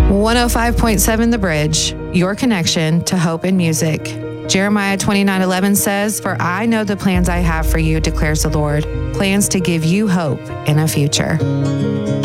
105.7 The Bridge, your connection to hope and music. Jeremiah 29:11 says, "For I know the plans I have for you, declares the Lord, plans to give you hope in a future."